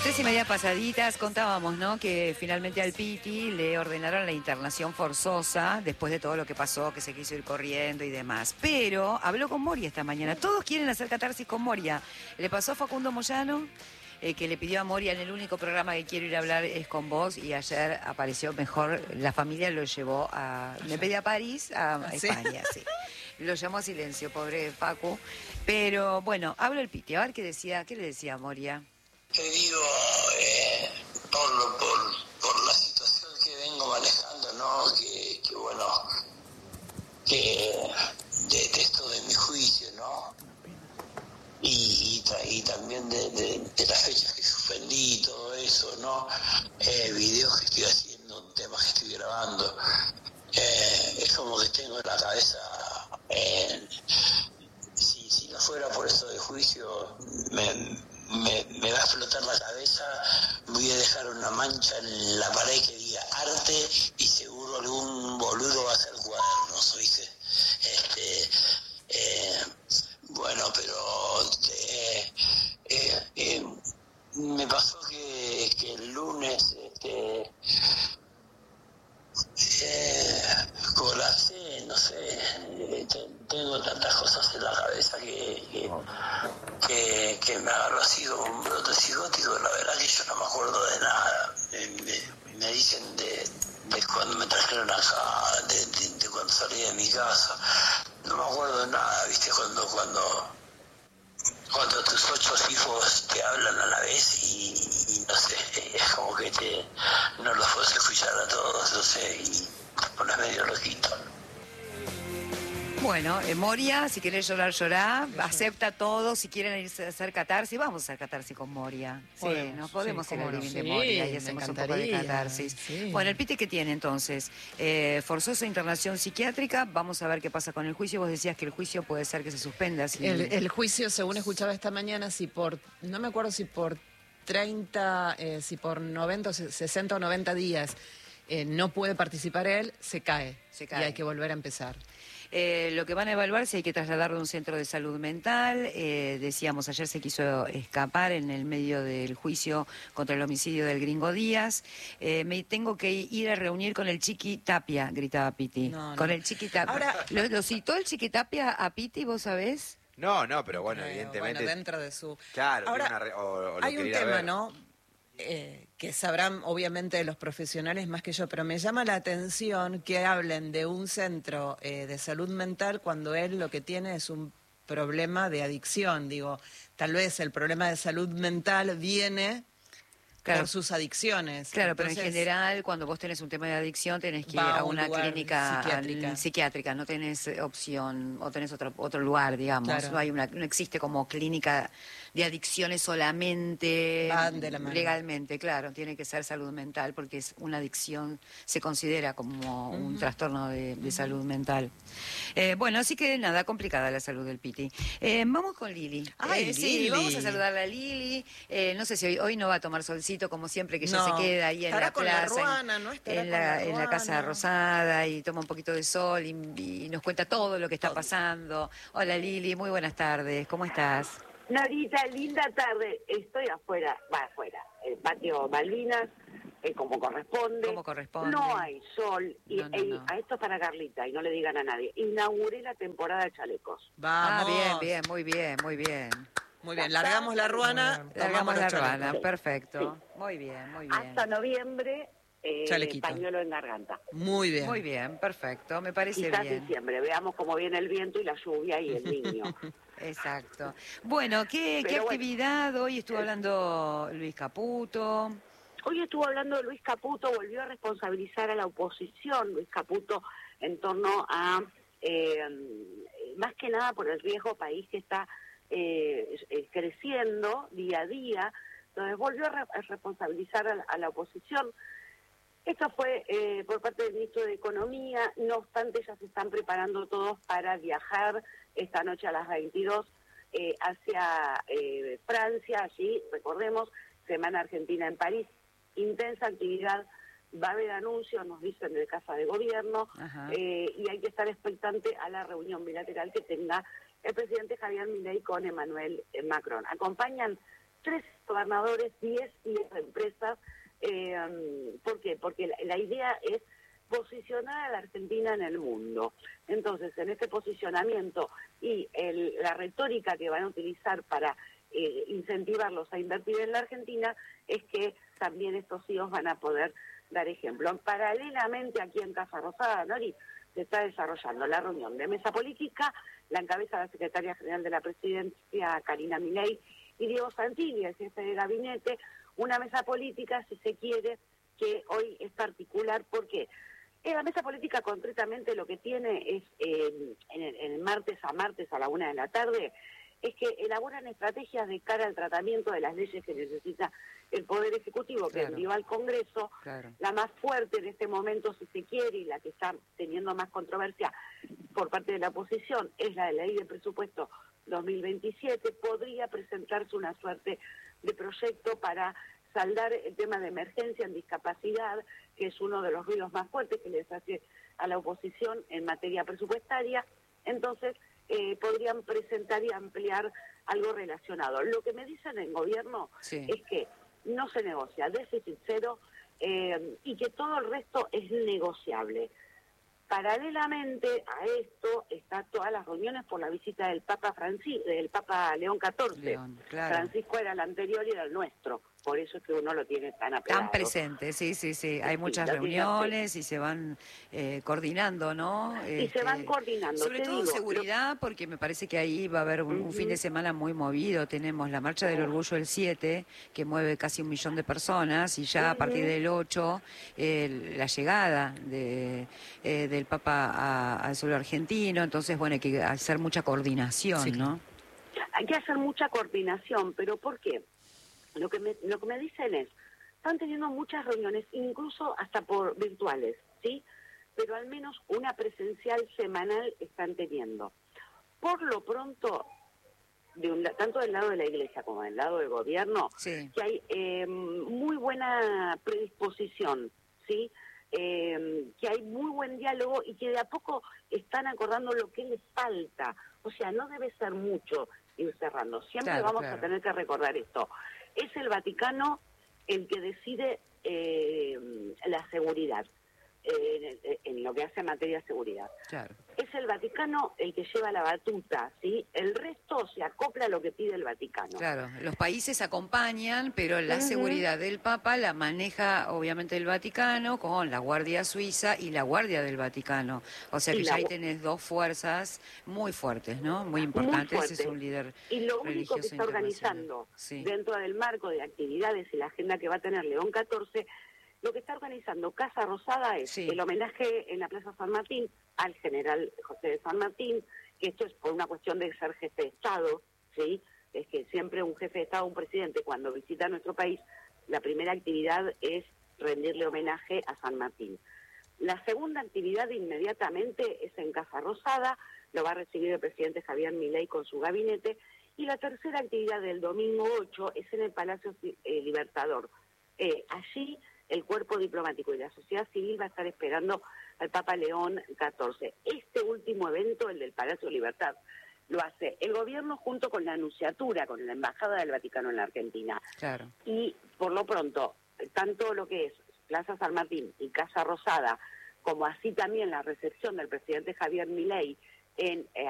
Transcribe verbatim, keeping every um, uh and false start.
tres y media pasaditas contábamos, ¿no? Que finalmente al Piti le ordenaron la internación forzosa después de todo lo que pasó, que se quiso ir corriendo y demás. Pero habló con Moria esta mañana. Todos quieren hacer catarsis con Moria. Le pasó a Facundo Moyano, eh, que le pidió a Moria: en el único programa que quiero ir a hablar es con vos, y ayer apareció mejor. La familia lo llevó a... Me pedí a París, a, a ¿Sí? España, sí. Lo llamó a silencio, pobre Facu. Pero bueno, habla el Piti. A ver qué decía, qué le decía a Moria. Te digo, eh, por, lo, por, por la situación que vengo manejando, ¿no? Que, que bueno, que detesto de mi juicio, ¿no? Y, y, y también de, de, de las fechas que suspendí y todo eso, ¿no? Eh, videos que estoy haciendo, temas que estoy grabando. Eh, es como que tengo en la cabeza... Eh, si, si no fuera por eso de juicio, me... Me, me va a explotar la cabeza, voy a dejar una mancha en la pared que diga arte y seguro algún boludo va a hacer cuadernos, ¿oíste? Este, eh, bueno, pero eh, eh, eh, me pasó que, que el lunes este, eh, colapsé, no sé, eh, tengo tantas cosas en la cabeza que... que Que, que me agarró así como un brote psicótico. La verdad que yo no me acuerdo de nada. Me, me, me dicen de, de cuando me trajeron acá, de, de, de cuando salí de mi casa. No me acuerdo de nada, ¿viste? Cuando cuando cuando tus ocho hijos te hablan a la vez y, y no sé, es como que te no los puedes escuchar a todos, no sé, y te pones medio loquito. Bueno, eh, Moria, si querés llorar, llorá, acepta todo. Si quieren irse a hacer catarsis, vamos a hacer catarsis con Moria. Sí, Podemos, nos podemos sí, ir al cómo no. living de Sí, Moria y me hacemos un poco de encantaría, catarsis. sí. Bueno, el Piti, ¿qué tiene entonces? Eh, forzosa internación psiquiátrica. Vamos a ver qué pasa con el juicio. Vos decías que el juicio puede ser que se suspenda. Si... El, el juicio, según escuchaba esta mañana, si por, no me acuerdo si por treinta, eh, si por noventa, sesenta o noventa días eh, no puede participar él, se cae. Se cae. Y hay que volver a empezar. Eh, lo que van a evaluar si hay que trasladarlo a un centro de salud mental. Eh, decíamos, ayer se quiso escapar en el medio del juicio contra el homicidio del Gringo Díaz. Eh, me tengo que ir a reunir con el Chiqui Tapia, gritaba Piti. No, con no. el Chiqui Tapia. Ahora... ¿Lo, ¿Lo citó el Chiqui Tapia a Piti, vos sabés? No, no, pero bueno, Creo, evidentemente... Bueno, dentro de su... Claro, Ahora, tiene una re- o- o lo hay un quería tema, ver. ¿no? Eh, que sabrán obviamente los profesionales más que yo, pero me llama la atención que hablen de un centro eh, de salud mental cuando él lo que tiene es un problema de adicción. Digo, tal vez el problema de salud mental viene... Claro. por sus adicciones. Claro, Entonces, pero en general, cuando vos tenés un tema de adicción, tenés que ir va a a un una lugar clínica psiquiátrica. al- psiquiátrica, no tenés eh, opción, o tenés otro otro lugar, digamos. Claro. No hay una, no existe como clínica de adicciones solamente Van de la mano. legalmente, claro, tiene que ser salud mental, porque es una adicción, se considera como un trastorno de, de salud mental. Eh, bueno, así que nada, complicada la salud del Piti. Eh, vamos con Lili. Ay, Eh, Sí, Lili. vamos a saludar a Lili. Eh, no sé si hoy, hoy no va a tomar solcito, como siempre, que ella No, se queda ahí en estará la con la plaza, Ruana, en, ¿no? Estará en con la, la en la Casa Ruana. Rosada, y toma un poquito de sol y, y nos cuenta todo lo que está Todo. pasando. Hola Lili, muy buenas tardes, ¿cómo estás? Norita, linda tarde. Estoy afuera, va afuera, el patio Malvinas, eh, como corresponde. Como corresponde. No hay sol. Y, No, no, y no. a esto es para Carlita, y no le digan a nadie. Inauguré la temporada de chalecos. Ah, Vamos. bien, bien, muy bien, muy bien. Muy bien, largamos la Ruana, tomamos Largamos los la chalecos. ruana, perfecto. Sí. Muy bien, muy bien. Hasta noviembre, eh, Chalequito. pañuelo en garganta. Muy bien. Muy bien, perfecto, me parece Quizás bien. diciembre, veamos cómo viene el viento y la lluvia y el niño. Exacto. Bueno, ¿qué, qué Pero bueno. actividad? Hoy estuvo hablando Luis Caputo. Hoy estuvo hablando Luis Caputo, volvió a responsabilizar a la oposición, Luis Caputo, en torno a, eh, más que nada por el riesgo país que está eh, eh, creciendo día a día. Entonces volvió a, re a responsabilizar a la, a la oposición. Esto fue eh, por parte del ministro de Economía. No obstante, ya se están preparando todos para viajar esta noche a las veintidós eh, hacia eh, Francia. Allí, recordemos, Semana Argentina en París. Intensa actividad, va a haber anuncios, nos dicen de Casa de Gobierno, eh, y hay que estar expectante a la reunión bilateral que tenga el presidente Javier Milei con Emmanuel Macron. Acompañan tres gobernadores, diez empresas. Eh, ¿Por qué? Porque la, la idea es posicionar a la Argentina en el mundo. Entonces, en este posicionamiento y el, la retórica que van a utilizar para eh, incentivarlos a invertir en la Argentina es que también estos C E Os van a poder dar ejemplo. Paralelamente, aquí en Casa Rosada, Nori, se está desarrollando la reunión de mesa política, la encabeza la secretaria general de la presidencia, Karina Milei, y Diego Santilli, el jefe de gabinete, una mesa política, si se quiere, que hoy es particular, porque en la mesa política concretamente lo que tiene es, eh, en, el, en el martes a martes a la una de la tarde, es que elaboran estrategias de cara al tratamiento de las leyes que necesita el Poder Ejecutivo, que Claro. envió al Congreso. Claro. La más fuerte en este momento, si se quiere, y la que está teniendo más controversia por parte de la oposición, es la de la Ley de Presupuesto dos mil veintisiete. Podría presentarse una suerte de proyecto para saldar el tema de emergencia en discapacidad, que es uno de los ruidos más fuertes que les hace a la oposición en materia presupuestaria. Entonces, eh, podrían presentar y ampliar algo relacionado. Lo que me dicen en gobierno Sí. es que no se negocia déficit cero eh, y que todo el resto es negociable. Paralelamente a esto está todas las reuniones por la visita del Papa Francisco, del Papa León catorce. León, claro. Francisco era el anterior y era el nuestro, por eso es que uno lo tiene tan apegado. Tan presente, sí, sí, sí. Hay Sí, muchas lo tiene reuniones y se van eh, coordinando, ¿no? Y se van coordinando, Sobre te todo en digo, seguridad, porque me parece que ahí va a haber un, un Ujú. fin de semana muy movido. Tenemos la Marcha del Oh. Orgullo el siete, que mueve casi un millón de personas, y ya a partir Ujú. del ocho, eh, la llegada de, eh, del Papa a- al suelo argentino. Entonces, bueno, hay que hacer mucha coordinación, Sí, ¿no? Hay que hacer mucha coordinación, pero ¿por qué? Lo que me, lo que me dicen es, están teniendo muchas reuniones, incluso hasta por virtuales, ¿sí? Pero al menos una presencial semanal están teniendo. Por lo pronto, de un, la- tanto del lado de la Iglesia como del lado del gobierno, Sí. que hay eh, muy buena predisposición, ¿sí? Eh, que hay muy buen diálogo y que de a poco están acordando lo que les falta. O sea, no debe ser mucho ir cerrando. Siempre Claro, vamos claro. a tener que recordar esto. Es el Vaticano el que decide eh, la seguridad, eh, en, en lo que hace en materia de seguridad. Claro. Es el Vaticano el que lleva la batuta, ¿sí? El resto se acopla a lo que pide el Vaticano. Claro, los países acompañan, pero la Ujú. seguridad del Papa la maneja obviamente el Vaticano con la Guardia Suiza y la Guardia del Vaticano. O sea Y que la ya ahí gu- tenés dos fuerzas muy fuertes, ¿no? Muy importantes. Muy Es fuerte. un líder Y lo único que religioso está internacional. organizando Sí. dentro del marco de actividades y la agenda que va a tener León catorce, lo que está organizando Casa Rosada es Sí. el homenaje en la Plaza San Martín al general José de San Martín, que esto es por una cuestión de ser jefe de Estado, ¿sí? Es que siempre un jefe de Estado, un presidente, cuando visita nuestro país, la primera actividad es rendirle homenaje a San Martín. La segunda actividad inmediatamente es en Casa Rosada, lo va a recibir el presidente Javier Milei con su gabinete, y la tercera actividad del domingo ocho es en el Palacio eh, Libertador. Eh, allí el cuerpo diplomático y la sociedad civil va a estar esperando al Papa León catorce. Este último evento, el del Palacio Libertad, lo hace el gobierno junto con la Anunciatura, con la Embajada del Vaticano en la Argentina. Claro. Y por lo pronto, tanto lo que es Plaza San Martín y Casa Rosada, como así también la recepción del presidente Javier Milei en, eh,